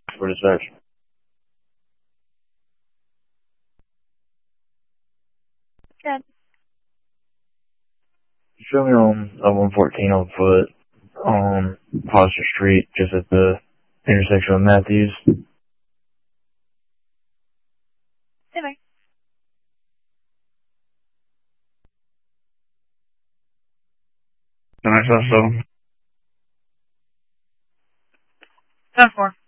for the search. Good. Show me on 114 on foot on Foster Street, just at the intersection of Matthews. There. Nice, so. 10-4.